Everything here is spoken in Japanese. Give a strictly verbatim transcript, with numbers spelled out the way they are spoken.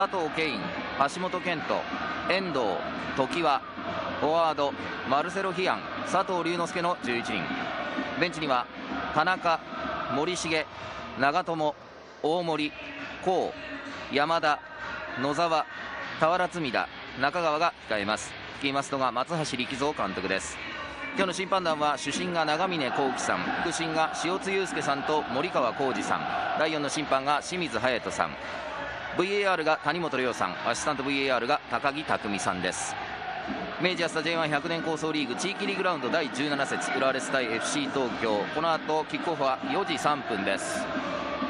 佐藤慶印、橋本健人、遠藤、常盤、フォワードマルセロ・ヒアン、佐藤龍之介のじゅういちにん。ベンチには田中、森重、長友、大森、甲、山田、野沢、俵積田、中川が控えます。率いますのが松橋力三監督です。今日の審判団は主審が長峰幸喜さん、副審が塩津祐介さんと森川浩二さん、だいよんの審判が清水隼人さん、 ブイエーアール が谷本涼さん、アシスタント ブイエーアール が高木匠さんです。明治安田 ジェイワンひゃく 年構想リーグ地域リーグラウンドだいじゅうなな節浦和レッズ対 エフシー 東京、この後キックオフはよじさんぷんです。